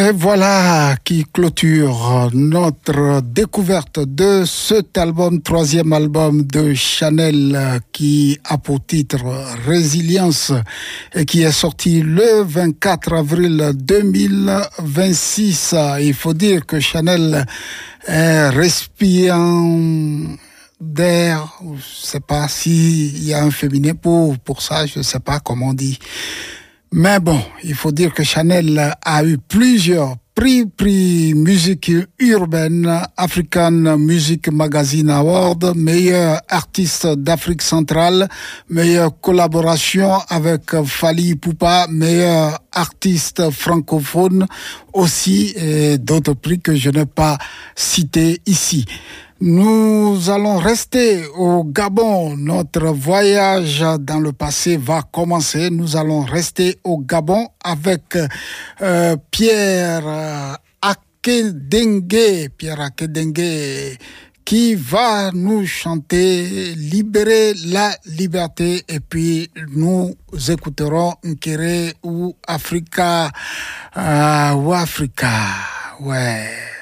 Et voilà qui clôture notre découverte de cet album, troisième album de Chanel, qui a pour titre Résilience et qui est sorti le 24 avril 2026. Il faut dire que Chanel est récipiendaire, je ne sais pas s'il y a un féminin pour ça, je ne sais pas comment on dit. Mais bon, il faut dire que Chanel a eu plusieurs prix musique urbaine, African Music Magazine Award, meilleur artiste d'Afrique centrale, meilleure collaboration avec Fally Ipupa, meilleur artiste francophone aussi, et d'autres prix que je n'ai pas cités ici. Nous allons rester au Gabon. Notre voyage dans le passé va commencer. Nous allons rester au Gabon avec Pierre Akedengue. Pierre Akedengue qui va nous chanter Libérer la liberté, et puis nous écouterons Nkere ou Africa. Ouais.